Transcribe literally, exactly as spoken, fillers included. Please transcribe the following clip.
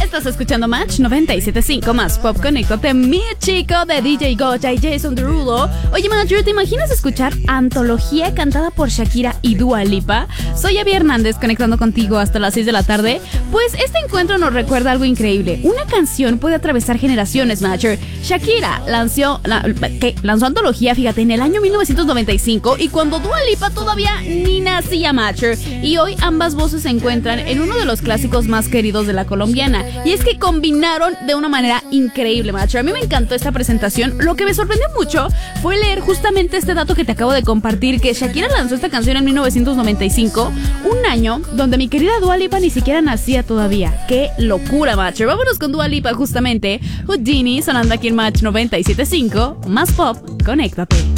Estás escuchando Match noventa y siete punto cinco más Pop. Conéctate, mi chico de D J Gocha y Jason Derulo. Oye, Match, ¿te imaginas escuchar antología cantada por Shakira y Dua Lipa? Soy Abby Hernández, conectando contigo hasta las seis de la tarde. Pues este encuentro nos recuerda algo increíble. Una canción puede atravesar generaciones, Matcher. Shakira lanzó, la, ¿qué? lanzó antología, fíjate, en el año mil novecientos noventa y cinco, y cuando Dua Lipa todavía ni nacía, Matcher. Y hoy ambas voces se encuentran en uno de los clásicos más queridos de la colombiana. Y es que combinaron de una manera increíble, Matcher. A mí me encantó esta presentación. Lo que me sorprendió mucho fue leer justamente este dato que te acabo de compartir, que Shakira lanzó esta canción en mil novecientos noventa y cinco, un año donde mi querida Dua Lipa ni siquiera nacía todavía. ¡Qué locura, Matcher! Vámonos con Dua Lipa, justamente. Houdini, sonando aquí en Match noventa y siete punto cinco, más Pop. Conéctate.